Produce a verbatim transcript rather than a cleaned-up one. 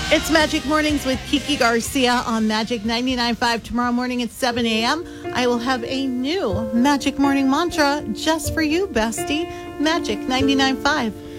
It's Magic Mornings with Kiki Garcia on Magic ninety-nine point five. Tomorrow morning at seven a.m., I will have a new Magic Morning mantra just for you, bestie. Magic ninety-nine point five.